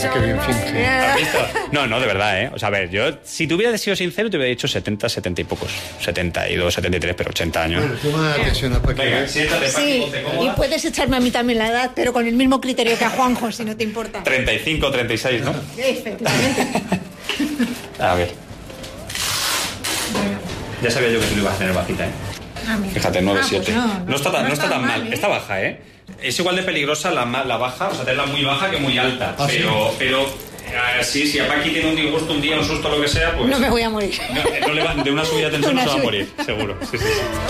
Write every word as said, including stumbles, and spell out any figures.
Qué bien, fin. Sí. ¿Has visto? No, no, de verdad, ¿eh? O sea, a ver, yo, si te hubiera sido sincero, te hubiera dicho setenta, setenta y pocos. setenta y dos, setenta y tres, pero ochenta años. Bueno, toma atención a Paqui. Venga, siéntate, Paqui, Sí, ponte y cómoda. puedes echarme a mí también la edad, pero con el mismo criterio que a Juanjo, si no te importa. treinta y cinco, treinta y seis, ¿no? Efectivamente. A ver. Ya sabía yo que tú lo ibas a tener bajita, ¿eh? Ah, mira. Fíjate, nueve Ah, pues siete. no, no, no, está tan, no no está está tan mal, mal, ¿eh? está baja, ¿eh? Es igual de peligrosa la, ma- la baja, o sea, tenerla muy baja que muy alta. ¿Ah, pero, sí? pero eh, sí, si a Paqui tiene un disgusto, un día, un susto, lo que sea, pues... No me voy a morir. No, no le va- de una subida de tensión no Una se va a subida. morir, seguro. Sí, sí, sí.